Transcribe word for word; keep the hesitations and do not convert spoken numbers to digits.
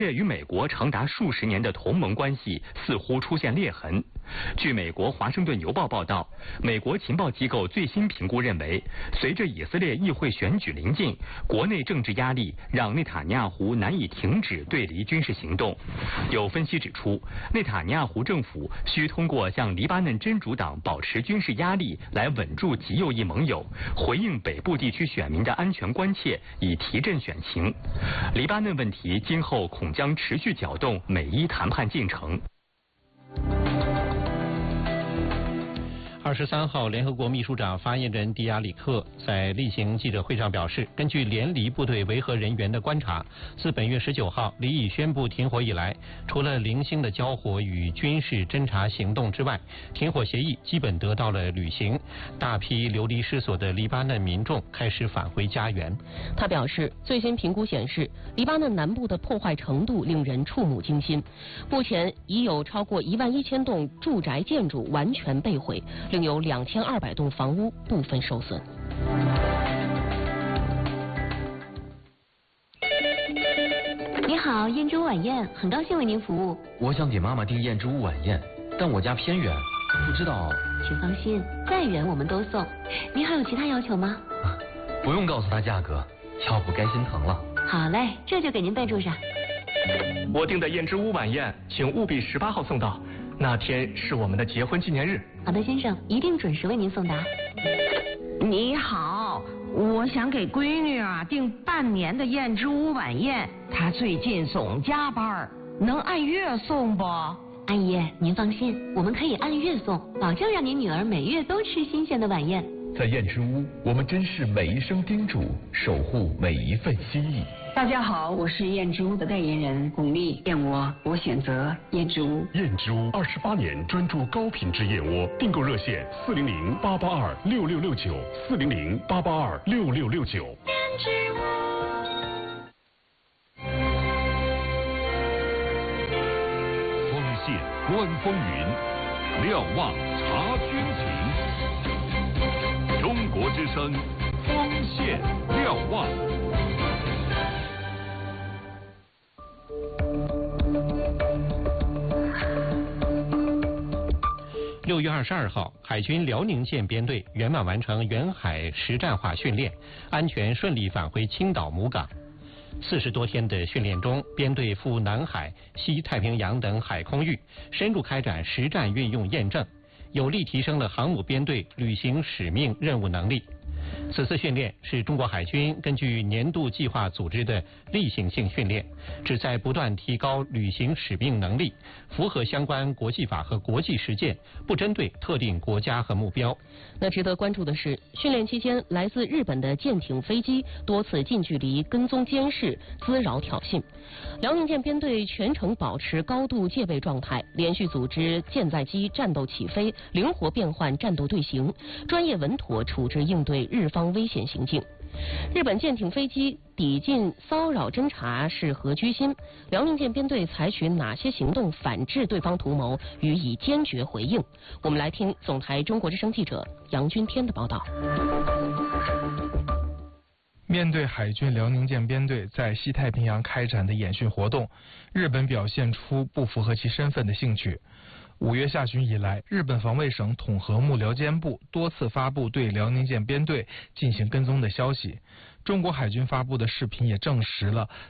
与美国长达数十年的同盟关系似乎出现裂痕。据美国《华盛顿邮报》报道，美国情报机构最新评估认为，随着以色列议会选举临近，国内政治压力让内塔尼亚胡难以停止对黎军事行动。有分析指出，内塔尼亚胡政府需通过向黎巴嫩真主党保持军事压力来稳住极右翼盟友，回应北部地区选民的安全关切，以提振选情。黎巴嫩问题今后恐将持续搅动美伊谈判进程。 二十三号，联合国秘书长发言人迪亚里克在例行记者会上表示，根据联黎部队维和人员的观察，自本月十九号黎以宣布停火以来，除了零星的交火与军事侦察行动之外，停火协议基本得到了履行。大批流离失所的黎巴嫩民众开始返回家园。 他表示，最新评估显示，黎巴嫩南部的破坏程度令人触目惊心。目前已有超过一万一千栋住宅建筑完全被毁，另有两千二百栋房屋部分受损。 你好，燕之屋晚宴，很高兴为您服务。 我想给妈妈订燕之屋晚宴，但我家偏远，不知道。 请放心，再远我们都送。您还有其他要求吗？ 不用告诉她价格，要不该心疼了。 好嘞，这就给您备注上。 我订的燕之屋晚宴，请务必十八号送到。那天是我们的结婚纪念日。 好的，先生，一定准时为您送达。 你好，我想给闺女啊订半年的燕之屋晚宴，她最近总加班，能按月送不？ 阿姨，您放心，我们可以按月送，保证让您女儿每月都吃新鲜的晚宴。 在燕之屋，我们珍视每一声叮嘱，守护每一份心意。 大家好，我是燕之屋的代言人巩俐，燕窝我选择燕之屋。 燕之屋二十八年专注高品质燕窝，订购热线四零零八八二六六六九四零零八八二六六六九。 燕之屋。 锋线观风云，瞭望察军情。中国之声，锋线瞭望。 六月二十二号，海军辽宁舰编队圆满完成远海实战化训练，安全顺利返回青岛母港。四十多天的训练中，编队赴南海、西太平洋等海空域，深入开展实战运用验证，有力提升了航母编队履行使命任务能力。此次训练是中国海军根据年度计划组织的例行性训练，旨在不断提高履行使命能力，符合相关国际法和国际实践，不针对特定国家和目标。 那值得关注的是，训练期间，来自日本的舰艇、飞机多次近距离跟踪监视、滋扰挑衅。辽宁舰编队全程保持高度戒备状态，连续组织舰载机战斗起飞，灵活变换战斗队形，专业稳妥处置应对日方危险行径。日本舰艇、飞机抵近骚扰侦察是何居心？辽宁舰编队采取哪些行动反制对方图谋，予以坚决回应？我们来听总台中国之声记者杨君天的报道。 面对海军辽宁舰编队在西太平洋开展的演训活动，日本表现出不符合其身份的兴趣。五月下旬以来，日本防卫省统合幕僚监部多次发布对辽宁舰编队进行跟踪的消息。中国海军发布的视频也证实了